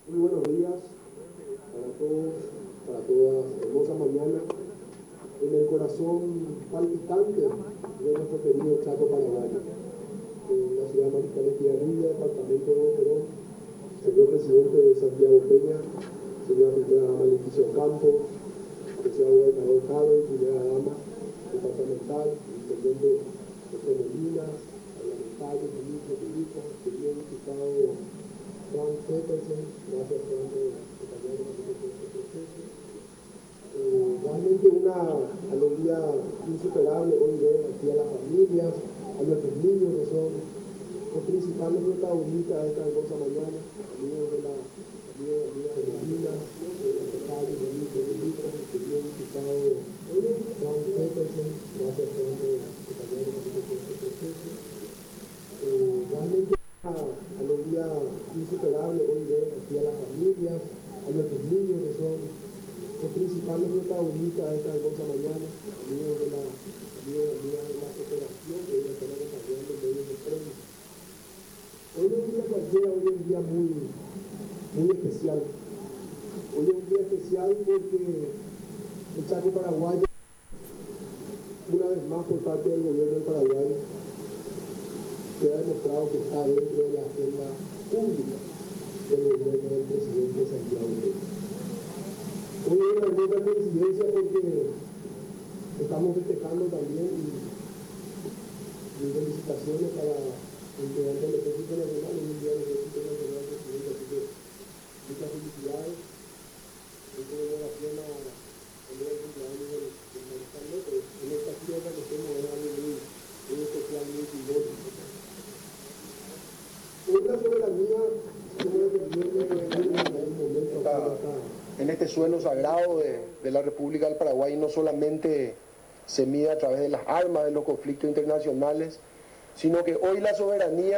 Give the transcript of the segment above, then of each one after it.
Muy buenos días para todos, para todas. Hermosa mañana en el corazón palpitante de nuestro querido Chaco Paraguay, en la ciudad de Mariscal Estigarribia, departamento de Boquerón, señor presidente Santiago Peña, señora primera dama Leticia Ocampo, señor gobernador Javi, primera dama departamental, intendente José Molina, parlamentarios, ministros, ministras, señor diputado Frank Petersen, gracias por acompañarnos en este proceso. Realmente una alegría insuperable hoy ver aquí a las familias, a nuestros niños que son los principales protagonistas de esta hermosa mañana, amigos de la Molina, secretarios, ministros, ministras, el señor diputado Frank Petersen, gracias por acompañarnos en este proceso. Realmente una alegría insuperable hoy ver aquí a las familias, a nuestros niños que son los principales protagonistas de esta hermosa mañana, amigos de la cooperación que hoy están acompañando en medios de prensa. Hoy es un día cualquiera, hoy es un día muy especial. Hoy es un día especial porque el Chaco paraguayo, una vez más por parte del gobierno del Paraguay, se ha demostrado que está dentro de la agenda pública del gobierno del presidente Santiago Peña. Hoy es una hermosa coincidencia porque estamos festejando también y felicitaciones para el integrante del Ejército Nacional, un día del Ejército Nacional, presidente, así que muchas felicidades en conmemoración a el cumpleaños del Mariscal López. En esta tierra que estemos es algo muy especial, muy simbólico. Otra soberanía, en este suelo sagrado de la República del Paraguay no solamente se mide a través de las armas de los conflictos internacionales, sino que hoy la soberanía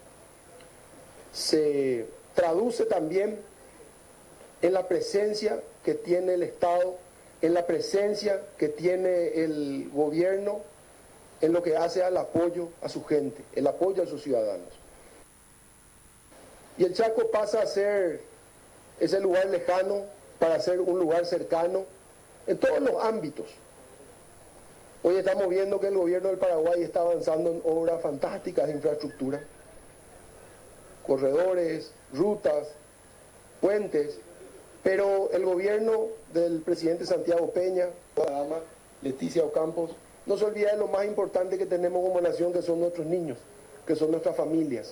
se traduce también en la presencia que tiene el Estado, en la presencia que tiene el gobierno, en lo que hace al apoyo a su gente, el apoyo a sus ciudadanos. Y el Chaco pasa a ser ese lugar lejano para ser un lugar cercano en todos los ámbitos. Hoy estamos viendo que el gobierno del Paraguay está avanzando en obras fantásticas de infraestructura, corredores, rutas, puentes, pero el gobierno del presidente Santiago Peña, la dama Leticia Ocampo, no se olvida de lo más importante que tenemos como nación, que son nuestros niños, que son nuestras familias.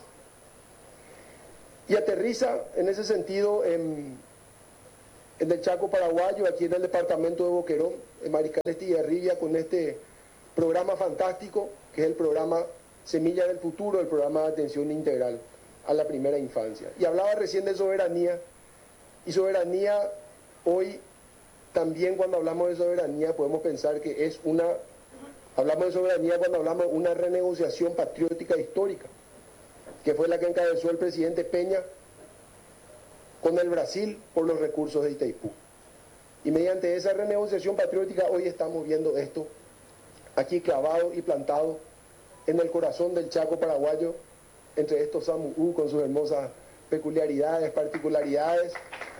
Y aterriza en ese sentido en el Chaco paraguayo, aquí en el departamento de Boquerón, en Mariscal Estigarribia, con este programa fantástico, que es el programa Semilla del Futuro, el programa de atención integral a la primera infancia. Y hablaba recién de soberanía, y soberanía hoy también, cuando hablamos de soberanía, podemos pensar que es hablamos de soberanía cuando hablamos de una renegociación patriótica histórica, que fue la que encabezó el presidente Peña con el Brasil por los recursos de Itaipú. Y mediante esa renegociación patriótica hoy estamos viendo esto aquí clavado y plantado en el corazón del Chaco paraguayo, entre estos SAMU con sus hermosas peculiaridades, particularidades.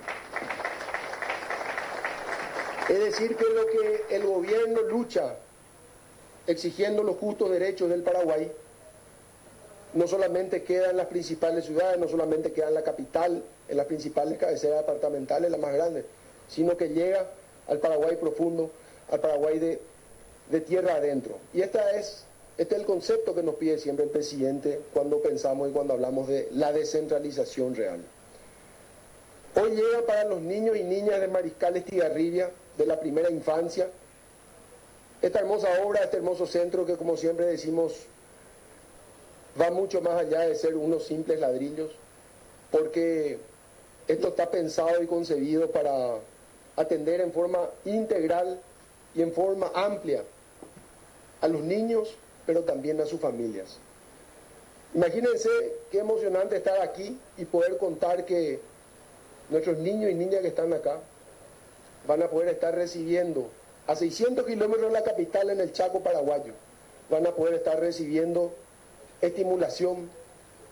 Es decir, que lo que el gobierno lucha exigiendo los justos derechos del Paraguay no solamente queda en las principales ciudades, no solamente queda en la capital, en las principales cabeceras departamentales, las más grandes, sino que llega al Paraguay profundo, al Paraguay de tierra adentro. Y este es el concepto que nos pide siempre el presidente cuando pensamos y cuando hablamos de la descentralización real. Hoy llega para los niños y niñas de Mariscal Estigarribia, de la primera infancia, esta hermosa obra, este hermoso centro que, como siempre decimos, va mucho más allá de ser unos simples ladrillos, porque esto está pensado y concebido para atender en forma integral y en forma amplia a los niños, pero también a sus familias. Imagínense qué emocionante estar aquí y poder contar que nuestros niños y niñas que están acá van a poder estar recibiendo a 600 kilómetros de la capital, en el Chaco paraguayo, van a poder estar recibiendo estimulación,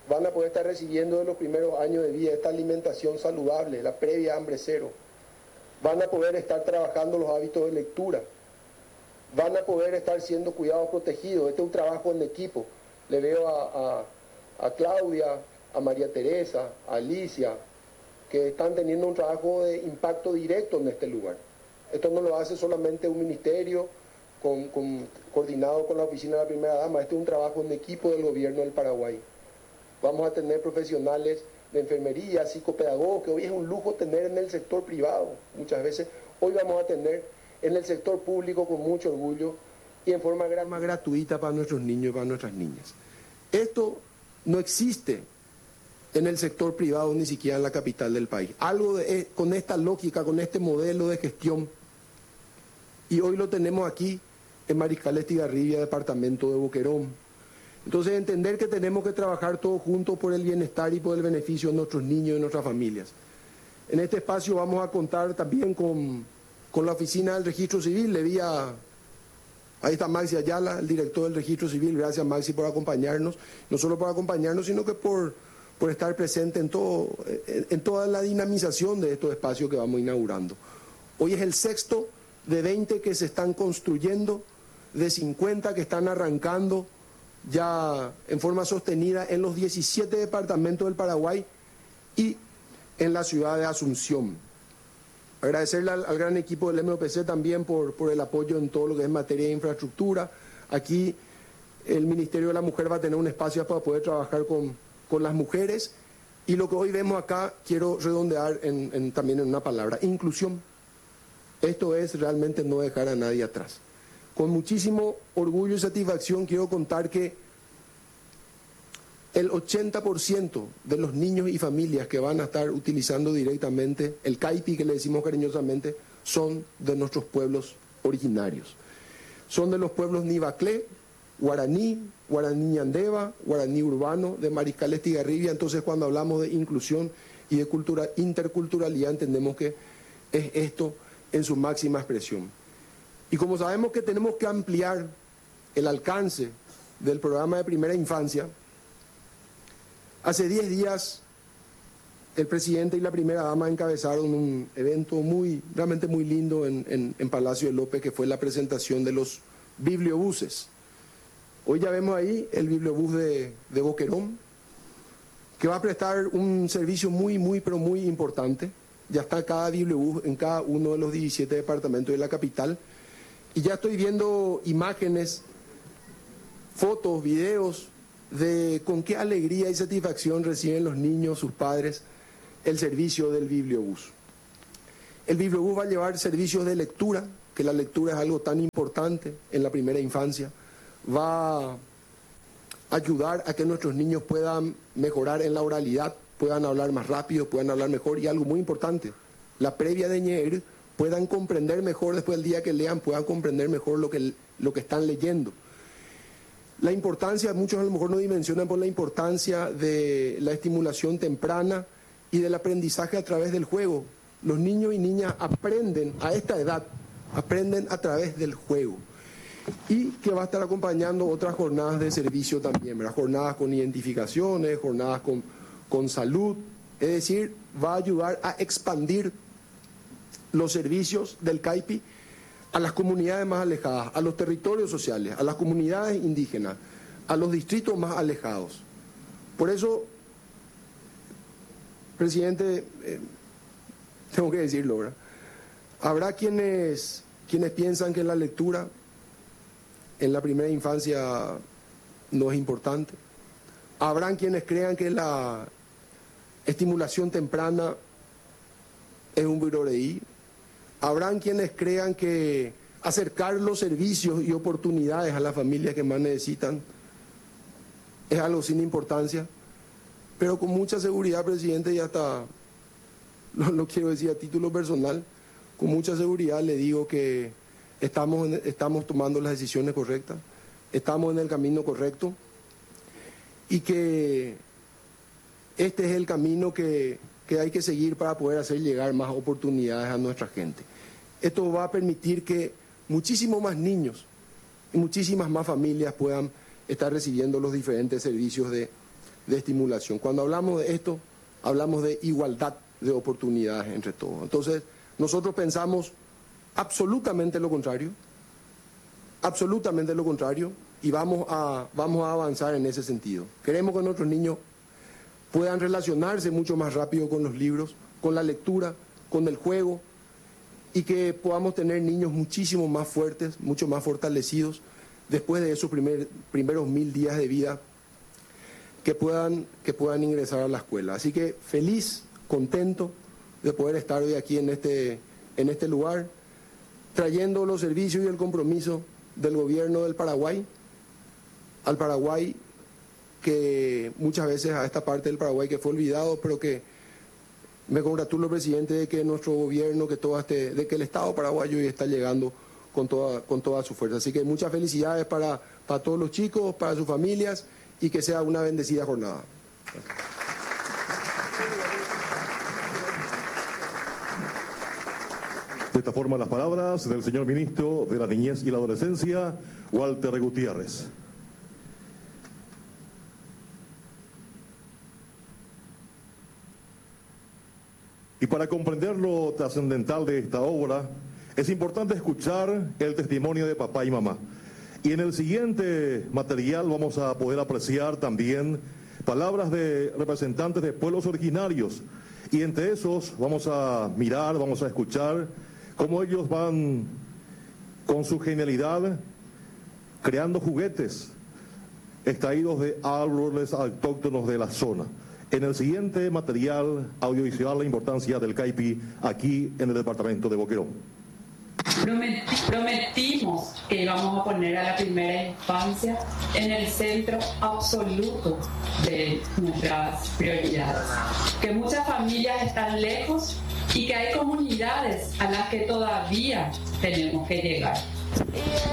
van a poder estar recibiendo de los primeros años de vida esta alimentación saludable, la previa hambre cero. Van a poder estar trabajando los hábitos de lectura. Van a poder estar siendo cuidados protegidos. Este es un trabajo en equipo. Le veo a Claudia, a María Teresa, a Alicia, que están teniendo un trabajo de impacto directo en este lugar. Esto no lo hace solamente un ministerio coordinado con la Oficina de la Primera Dama. Este es un trabajo en equipo del gobierno del Paraguay. Vamos a tener profesionales de enfermería, psicopedagogos, que hoy es un lujo tener en el sector privado. Muchas veces hoy vamos a tener en el sector público con mucho orgullo y en forma gratuita para nuestros niños y para nuestras niñas. Esto no existe en el sector privado, ni siquiera en la capital del país. Algo con esta lógica, con este modelo de gestión. Y hoy lo tenemos aquí en Mariscal Estigarribia, departamento de Boquerón. Entonces, entender que tenemos que trabajar todos juntos por el bienestar y por el beneficio de nuestros niños y nuestras familias. En este espacio vamos a contar también con la Oficina del Registro Civil. Le vi ahí está Maxi Ayala, el director del Registro Civil. Gracias, Maxi, por acompañarnos. No solo por acompañarnos, sino que por estar presente en toda la dinamización de estos espacios que vamos inaugurando. Hoy es el 6º de 20 que se están construyendo, de 50 que están arrancando ya en forma sostenida en los 17 departamentos del Paraguay y en la ciudad de Asunción. Agradecerle al gran equipo del MOPC también por el apoyo en todo lo que es materia de infraestructura. Aquí el Ministerio de la Mujer va a tener un espacio para poder trabajar con las mujeres, y lo que hoy vemos acá quiero redondear también en una palabra: inclusión. Esto es realmente no dejar a nadie atrás. Con muchísimo orgullo y satisfacción quiero contar que el 80% de los niños y familias que van a estar utilizando directamente el CAIPI, que le decimos cariñosamente, son de nuestros pueblos originarios. Son de los pueblos Nivaclé, Guaraní, Guaraní Ñandeva, Guaraní Urbano, de Mariscal Estigarribia. Entonces, cuando hablamos de inclusión y de interculturalidad, entendemos que es esto en su máxima expresión. Y como sabemos que tenemos que ampliar el alcance del programa de primera infancia, hace 10 días el presidente y la primera dama encabezaron un evento realmente muy lindo en Palacio de López, que fue la presentación de los bibliobuses. Hoy ya vemos ahí el bibliobús de Boquerón, que va a prestar un servicio pero muy importante. Ya está cada bibliobús en cada uno de los 17 departamentos de la capital. Y ya estoy viendo imágenes, fotos, videos de con qué alegría y satisfacción reciben los niños, sus padres, el servicio del bibliobús. El bibliobús va a llevar servicios de lectura, que la lectura es algo tan importante en la primera infancia. Va a ayudar a que nuestros niños puedan mejorar en la oralidad, puedan hablar más rápido, puedan hablar mejor, y algo muy importante, la previa de ñeer, puedan comprender mejor después del día que lean, puedan comprender mejor lo que están leyendo. La importancia, muchos a lo mejor no dimensionan por la importancia de la estimulación temprana y del aprendizaje a través del juego. Los niños y niñas aprenden a esta edad, aprenden a través del juego. Y que va a estar acompañando otras jornadas de servicio también, ¿verdad? Jornadas con identificaciones, jornadas con salud. Es decir, va a ayudar a expandir los servicios del CAIPI a las comunidades más alejadas, a los territorios sociales, a las comunidades indígenas, a los distritos más alejados. Por eso, presidente, tengo que decirlo, ¿verdad? Habrá quienes piensan que la lectura en la primera infancia no es importante. Habrán quienes crean que la estimulación temprana es un buroreí. Habrán quienes crean que acercar los servicios y oportunidades a las familias que más necesitan es algo sin importancia. Pero con mucha seguridad, presidente, y hasta no quiero decir a título personal, con mucha seguridad le digo que estamos tomando las decisiones correctas, estamos en el camino correcto, y que este es el camino que hay que seguir para poder hacer llegar más oportunidades a nuestra gente. Esto va a permitir que muchísimos más niños y muchísimas más familias puedan estar recibiendo los diferentes servicios de de estimulación. Cuando hablamos de esto, hablamos de igualdad de oportunidades entre todos. Entonces, nosotros pensamos absolutamente lo contrario, y vamos a avanzar en ese sentido. Queremos que nuestros niños puedan relacionarse mucho más rápido con los libros, con la lectura, con el juego, y que podamos tener niños muchísimo más fuertes, mucho más fortalecidos, después de esos primeros 1000 días de vida, que puedan ingresar a la escuela. Así que feliz, contento de poder estar hoy aquí en este lugar, trayendo los servicios y el compromiso del gobierno del Paraguay, al Paraguay que muchas veces, a esta parte del Paraguay que fue olvidado, pero que me congratulo, presidente, de que nuestro gobierno, de que el Estado paraguayo hoy está llegando con toda su fuerza. Así que muchas felicidades para todos los chicos, para sus familias, y que sea una bendecida jornada. De esta forma, las palabras del señor ministro de la Niñez y la Adolescencia, Walter Gutiérrez. Y para comprender lo trascendental de esta obra, es importante escuchar el testimonio de papá y mamá. Y en el siguiente material vamos a poder apreciar también palabras de representantes de pueblos originarios. Y entre esos vamos a mirar, vamos a escuchar cómo ellos van con su genialidad creando juguetes extraídos de árboles autóctonos de la zona. En el siguiente material audiovisual, la importancia del caipi aquí en el departamento de Boquerón. Prometimos que íbamos a poner a la primera infancia en el centro absoluto de nuestras prioridades. Que muchas familias están lejos y que hay comunidades a las que todavía tenemos que llegar.